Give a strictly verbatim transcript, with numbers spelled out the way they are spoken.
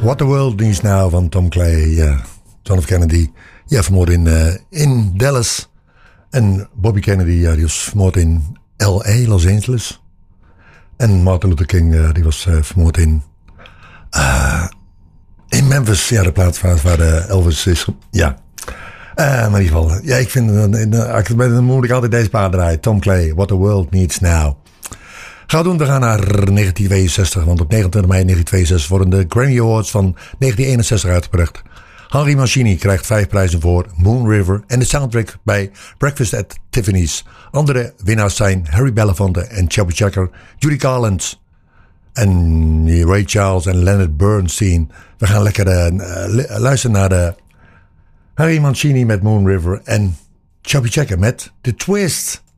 What the World Needs Now van Tom Clay. Uh, John F. Kennedy. Ja, vermoord in, uh, in Dallas. En Bobby Kennedy, ja, die was vermoord in L A, Los Angeles. En Martin Luther King, uh, die was uh, vermoord in... Uh, in Memphis. Ja, de plaats waar, waar uh, Elvis is. Ja. Uh, maar in ieder geval, ja, ik vind uh, dan moet ik altijd deze paar draaien. Tom Clay, What the World Needs Now. Gaan we doen, we gaan naar negentien tweeënzestig, want op negenentwintig mei negentien tweeënzestig worden de Grammy Awards van negentien eenenzestig uitgebracht. Henry Mancini krijgt vijf prijzen voor Moon River en de soundtrack bij Breakfast at Tiffany's. Andere winnaars zijn Harry Belafonte en Chubby Checker, Judy Garland en Ray Charles en Leonard Bernstein. We gaan lekker uh, luisteren naar de Harry Mancini met Moon River en Chubby Checker met The Twist.